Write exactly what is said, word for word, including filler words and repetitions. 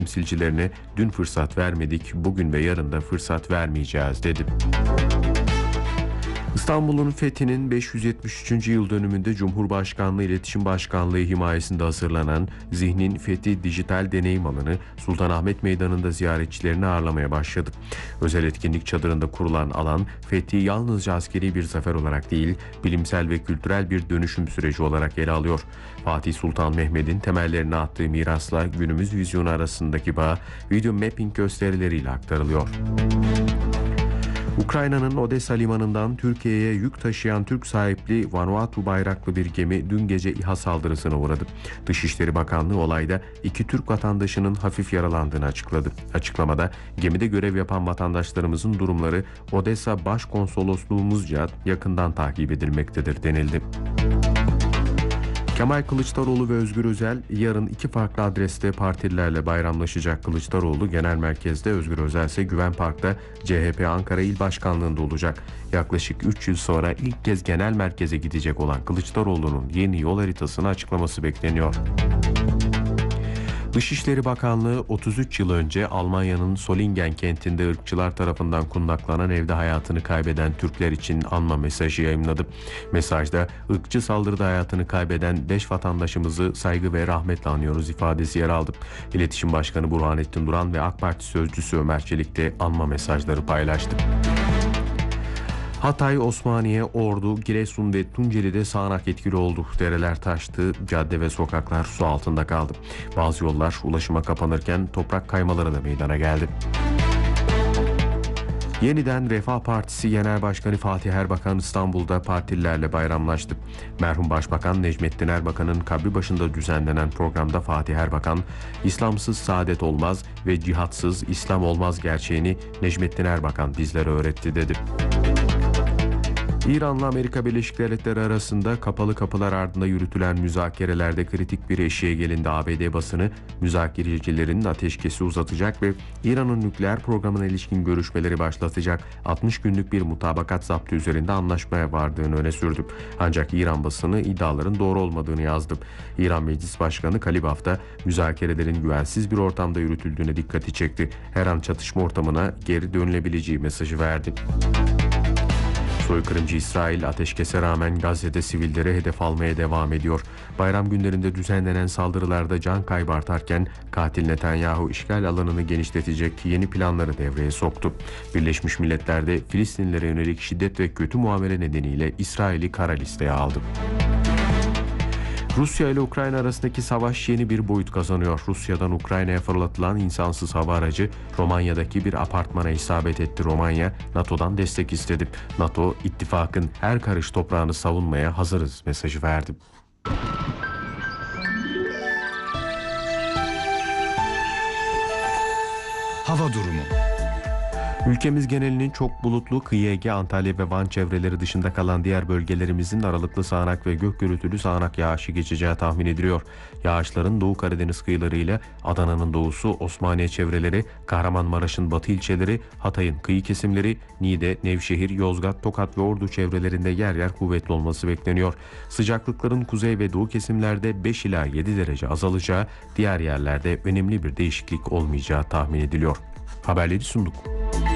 temsilcilerine dün fırsat vermedik, bugün ve yarın da fırsat vermeyeceğiz dedi. İstanbul'un fethinin beş yüz yetmiş üçüncü yıl dönümünde Cumhurbaşkanlığı İletişim Başkanlığı himayesinde hazırlanan Zihnin Fethi Dijital Deneyim Alanı Sultanahmet Meydanı'nda ziyaretçilerini ağırlamaya başladı. Özel etkinlik çadırında kurulan alan, fethi yalnızca askeri bir zafer olarak değil, bilimsel ve kültürel bir dönüşüm süreci olarak ele alıyor. Fatih Sultan Mehmet'in temellerini attığı mirasla günümüz vizyonu arasındaki bağ video mapping gösterileriyle aktarılıyor. Ukrayna'nın Odessa limanından Türkiye'ye yük taşıyan Türk sahipli Vanuatu bayraklı bir gemi dün gece İHA saldırısına uğradı. Dışişleri Bakanlığı olayda iki Türk vatandaşının hafif yaralandığını açıkladı. Açıklamada gemide görev yapan vatandaşlarımızın durumları Odessa Başkonsolosluğumuzca yakından takip edilmektedir denildi. Kemal Kılıçdaroğlu ve Özgür Özel yarın iki farklı adreste partililerle bayramlaşacak. Kılıçdaroğlu genel merkezde, Özgür Özel ise Güven Park'ta C H P Ankara İl Başkanlığı'nda olacak. Yaklaşık üç yıl sonra ilk kez genel merkeze gidecek olan Kılıçdaroğlu'nun yeni yol haritasını açıklaması bekleniyor. Dışişleri Bakanlığı otuz üç yıl önce Almanya'nın Solingen kentinde ırkçılar tarafından kundaklanan evde hayatını kaybeden Türkler için anma mesajı yayımladı. Mesajda ırkçı saldırıda hayatını kaybeden beş vatandaşımızı saygı ve rahmetle anıyoruz ifadesi yer aldı. İletişim Başkanı Burhanettin Duran ve AK Parti Sözcüsü Ömer Çelik de anma mesajları paylaştı. Hatay, Osmaniye, Ordu, Giresun ve Tunceli'de sağanak etkili oldu. Dereler taştı, cadde ve sokaklar su altında kaldı. Bazı yollar ulaşıma kapanırken toprak kaymaları da meydana geldi. Yeniden Refah Partisi Genel Başkanı Fatih Erbakan İstanbul'da partililerle bayramlaştı. Merhum Başbakan Necmettin Erbakan'ın kabri başında düzenlenen programda Fatih Erbakan, "İslamsız saadet olmaz ve cihatsız İslam olmaz" gerçeğini Necmettin Erbakan bizlere öğretti dedi. İran'la Amerika Birleşik Devletleri arasında kapalı kapılar ardında yürütülen müzakerelerde kritik bir eşiğe gelindi. A B D basını müzakerecilerin ateşkesi uzatacak ve İran'ın nükleer programına ilişkin görüşmeleri başlatacak altmış günlük bir mutabakat zaptı üzerinde anlaşmaya vardığını öne sürdü. Ancak İran basını iddiaların doğru olmadığını yazdı. İran Meclis Başkanı Kalibaf da müzakerelerin güvensiz bir ortamda yürütüldüğüne dikkati çekti. Her an çatışma ortamına geri dönülebileceği mesajı verdi. Soykırımcı İsrail ateşkese rağmen Gazze'de sivilleri hedef almaya devam ediyor. Bayram günlerinde düzenlenen saldırılarda can kaybı artarken katil Netanyahu işgal alanını genişletecek yeni planları devreye soktu. Birleşmiş Milletler'de Filistinlilere yönelik şiddet ve kötü muamele nedeniyle İsrail'i kara listeye aldı. Rusya ile Ukrayna arasındaki savaş yeni bir boyut kazanıyor. Rusya'dan Ukrayna'ya fırlatılan insansız hava aracı Romanya'daki bir apartmana isabet etti. Romanya, NATO'dan destek istedi. NATO, ittifakın her karış toprağını savunmaya hazırız mesajı verdi. Hava durumu. Ülkemiz genelinin çok bulutlu, kıyı Ege, Antalya ve Van çevreleri dışında kalan diğer bölgelerimizin aralıklı sağanak ve gök gürültülü sağanak yağışı geçeceği tahmin ediliyor. Yağışların Doğu Karadeniz kıyılarıyla Adana'nın doğusu, Osmaniye çevreleri, Kahramanmaraş'ın batı ilçeleri, Hatay'ın kıyı kesimleri, Niğde, Nevşehir, Yozgat, Tokat ve Ordu çevrelerinde yer yer kuvvetli olması bekleniyor. Sıcaklıkların kuzey ve doğu kesimlerde beş ila yedi derece azalacağı, diğer yerlerde önemli bir değişiklik olmayacağı tahmin ediliyor. Haberleri sunduk.